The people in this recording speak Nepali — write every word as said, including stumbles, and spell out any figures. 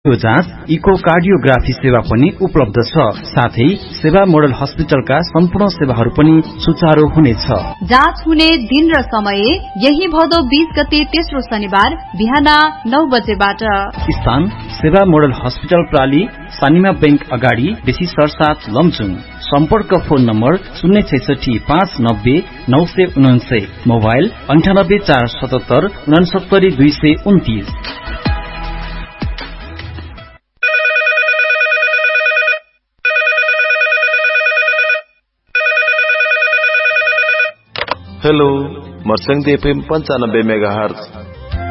यो जाँच इकोकार्डियोग्राफी सेवा पनि उपलब्ध छ। साथै सेवा मोडल हस्पिटलका सम्पूर्ण सेवाहरू पनि सुचारू हुनेछ। जाँच हुने दिन र समय यही भदौ बीस गते तेस्रो शनिबार बिहान नौ बजेबाट। स्थान सेवा मोडल हस्पिटल प्राली, सानिमा बैंक अगाडि, बेसी सरसाथ लमजुङ। सम्पर्क फोन नम्बर शून्य छैसठी पाँच नब्बे नौ सय उनान्सय, मोबाइल अन्ठानब्बे चार सतहत्तर उनासत्तरी दुई सय उन्तिस। Hello, मर्सङ्गी FM पंचानब्बे mega hertz